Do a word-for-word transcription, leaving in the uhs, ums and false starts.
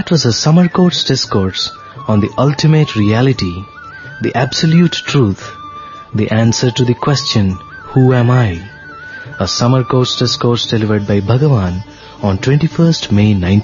That was a summer course discourse on the ultimate reality, the absolute truth, the answer to the question, who am I? A summer course discourse delivered by Bhagavan on twenty-first May nineteen